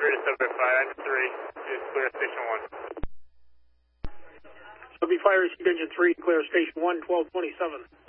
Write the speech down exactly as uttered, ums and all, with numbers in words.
three to Subway five, engine three is clear station one. Subway fire, engine three, clear station one, twelve twenty-seven.